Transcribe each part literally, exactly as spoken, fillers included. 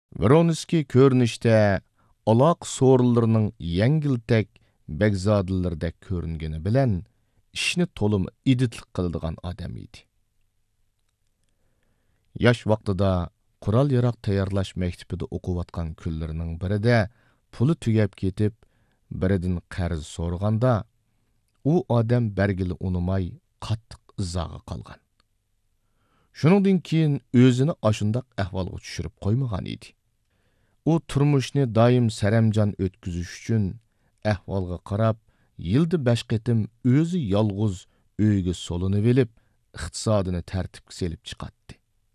Vronskiy ko'rinishda aloq so'rinlarining yengiltek begzodillardek ko'ringani bilan ishni to'lim iditlik qiladigan odam edi. Yosh vaqtida qurol yaroq tayyorlash maktabida o'qiyotgan kunlarining birida puli tugab ketib, biridan qarz so'raganda, u odam bergili unumay qattiq izoga qolgan. Shuningdan keyin o'zini ashundaq ahvolga tushirib qo'ymagan edi. U turmushni doim saramjon o'tkazish uchun ahvolga qarab, yilda besh qitim o'zi yolg'iz uyga solinib olib, iqtisodini tartibga selib chiqatdi.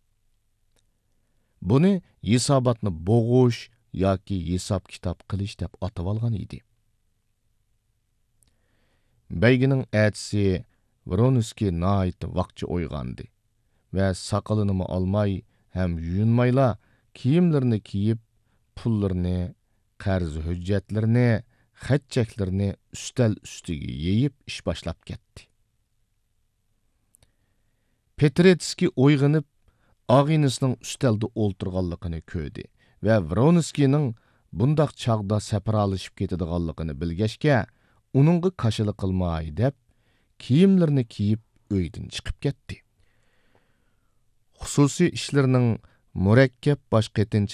Buni hisobotni bo'g'ish yoki hisob kitob qilish deb atab olgan edi. Beygining atisi Vronskiy nihoyatda vaqchi o'yg'andi va soqolini olmay ham yuyunmayla kiyimlarini kiyib, pullarni, qarz hujjatlarini, xatchaklarini ustal ustiga yeyib ish boshlab ketdi. Petretskiy o'yg'inib, og'inisining ustalda o'ltirganligini ko'rdi va Vronskiyning bundaq chaqda sapralashib ketadiganligini bilgachga, uningga qarshilik qilmay deb, kiyimlarini kiyib uydan chiqib ketdi. Xususiy ishlarining murakkab bosh